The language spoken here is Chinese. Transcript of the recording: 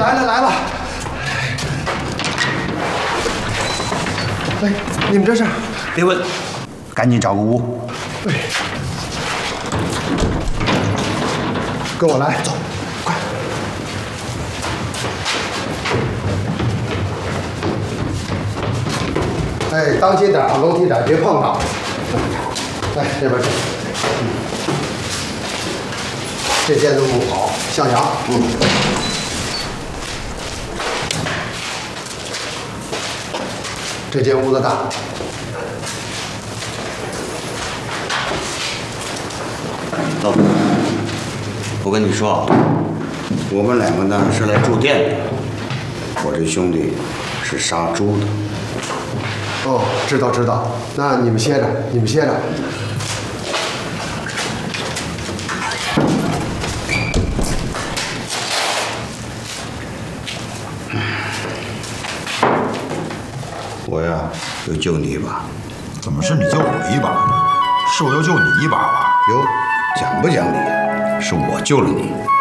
来了来了！哎，你们这是？ 别问，赶紧找个屋。 哎，跟我来，走，快！哎，当心点啊，楼梯窄，别碰到。哎，这边去。这间子木好，向阳。这间屋子大。 老板，我跟你说啊，我们两个呢是来住店的，我这兄弟是杀猪的。 哦，知道知道。那你们歇着，你们歇着。 我呀，就救你一把。 怎么是你救我一把呢？是我要救你一把吧？ 哟，讲不讲理？是我救了你。